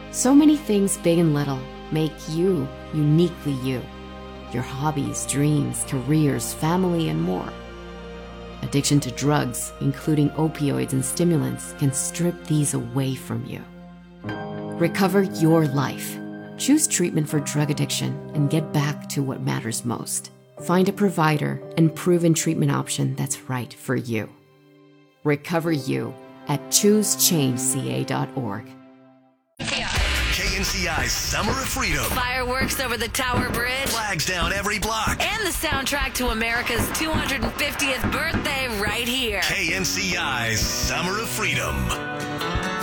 So many things, big and little, make you uniquely you. Your hobbies, dreams, careers, family, and more. Addiction to drugs, including opioids and stimulants, can strip these away from you. Recover your life. Choose treatment for drug addiction and get back to what matters most. Find a provider and proven treatment option that's right for you. Recover you at choosechangeca.org. KNCI's Summer of Freedom. Fireworks over the Tower Bridge. Flags down every block. And the soundtrack to America's 250th birthday right here. KNCI's Summer of Freedom.